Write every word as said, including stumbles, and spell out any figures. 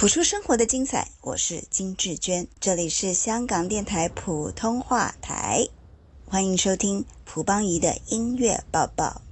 谱出生活的精彩，我是金智娟，这里是香港电台普通话台，欢迎收听蒲邦仪的音乐报报。